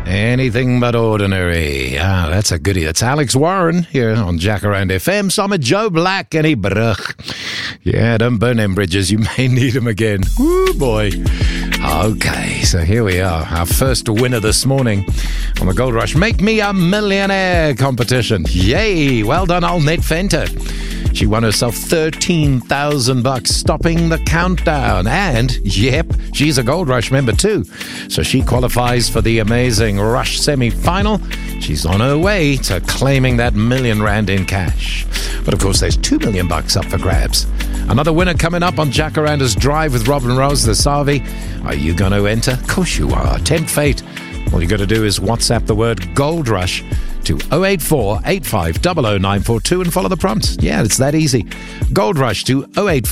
Anything but ordinary. Ah, that's a goodie. It's Alex Warren here on Jacaranda FM. Some of Joe Black and he brug. Yeah, don't burn them bridges. You may need them again. Woo, boy. Okay, so here we are. Our first winner this morning on the Gold Rush Make Me a Millionaire competition. Yay! Well done, old Net Fenter. She won herself $13,000, stopping the countdown. And, yep, she's a Gold Rush member too. So she qualifies for the amazing Rush semi-final. She's on her way to claiming that R1,000,000 in cash. But of course, there's $2 million up for grabs. Another winner coming up on Jacaranda's Drive with Robin Rose the Savi. Are you going to enter? Of course you are. Tempt fate. All you got to do is WhatsApp the word Gold Rush to 084-8500-942 and follow the prompts. Yeah, it's that easy. Gold Rush to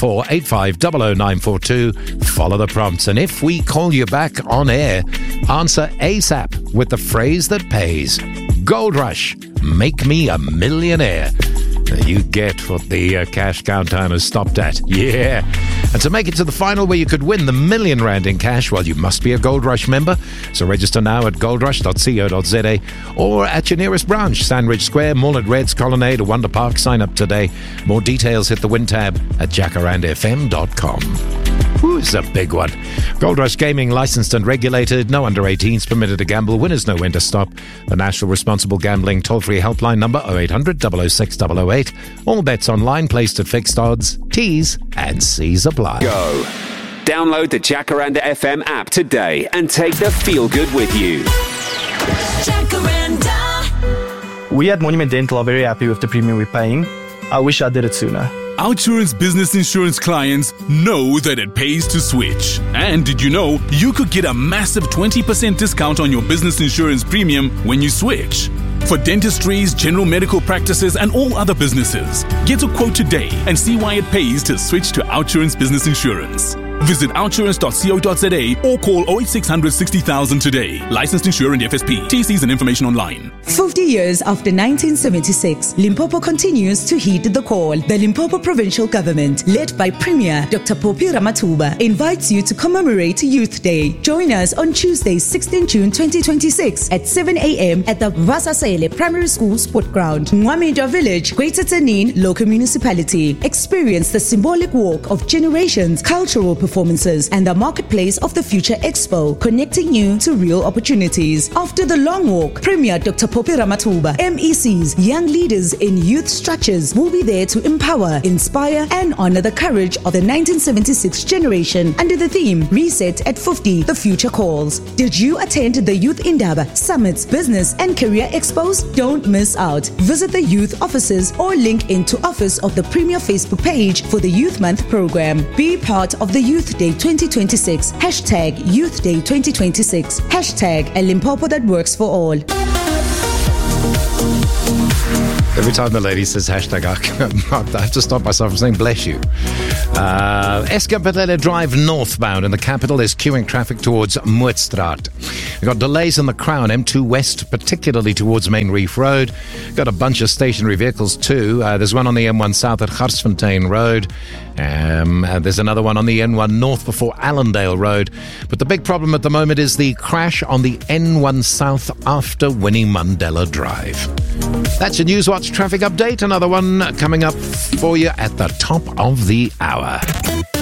084-8500-942. Follow the prompts. And if we call you back on air, answer ASAP with the phrase that pays. Gold Rush, make me a millionaire. You get what the cash countdown has stopped at. Yeah. And to make it to the final where you could win the R1,000,000 in cash, well, you must be a Gold Rush member. So register now at goldrush.co.za or at your nearest branch, Sandridge Square, Mall at Reds, Colonnade or Wonder Park. Sign up today. More details, hit the win tab at jacarandafm.com. Ooh, it's a big one. Gold Rush Gaming, licensed and regulated. No under 18s permitted to gamble. Winners know when to stop. The National Responsible Gambling toll-free helpline number 0800-006-008. All bets online, placed at fixed odds. T's and C's apply. Go. Download the Jacaranda FM app today and take the feel-good with you. Jacaranda. We at Monument Dental are very happy with the premium we're paying. I wish I did it sooner. Outsurance business insurance clients know that it pays to switch. And did you know you could get a massive 20% discount on your business insurance premium when you switch? For dentistries, general medical practices, and all other businesses, get a quote today and see why it pays to switch to Outsurance business insurance. Visit outsurance.co.za or call 08600 60,000 today. Licensed insurer and FSP. TCs and information online. 50 years after 1976, Limpopo continues to heed the call. The Limpopo Provincial Government, led by Premier Dr. Phophi Ramathuba, invites you to commemorate Youth Day. Join us on Tuesday, 16 June 2026 at 7 a.m. at the Vasasele Primary School Sport Ground, Mwamidwa Village, Greater Tanin Local Municipality. Experience the symbolic walk of generations, cultural performances, and the Marketplace of the Future Expo, connecting you to real opportunities. After the long walk, Premier Dr. Phophi Ramathuba, MECs, young leaders in youth structures will be there to empower, inspire, and honor the courage of the 1976 generation under the theme Reset at 50, the Future Calls. Did you attend the Youth Indaba, Summits, Business, and Career Expos? Don't miss out. Visit the youth offices or link into office of the Premier Facebook page for the Youth Month program. Be part of the Youth Day 2026. Hashtag Youth Day 2026. Hashtag a Limpopo that works for all. Every time the lady says hashtag, I have to stop myself from saying bless you. Escapedale Drive northbound in the capital is queuing traffic towards Mootstraat. We've got delays in the Crown M2 West, particularly towards Main Reef Road. Got a bunch of stationary vehicles too. There's one on the M1 South at Garsfontein Road. There's another one on the N1 North before Allendale Road. But the big problem at the moment is the crash on the N1 South after Winnie Mandela Drive. That's your Newswatch traffic update. Another one coming up for you at the top of the hour.